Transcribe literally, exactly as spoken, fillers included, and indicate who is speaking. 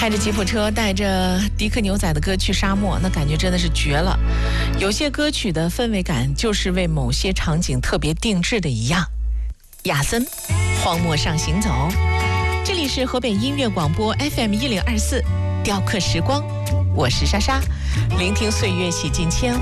Speaker 1: 开着吉普车，带着迪克牛仔的歌去沙漠，那感觉真的是绝了。有些歌曲的氛围感就是为某些场景特别定制的一样。亚森，荒漠上行走，这里是河北音乐广播 F M 一零二四，雕刻时光，我是莎莎，聆听岁月洗尽铅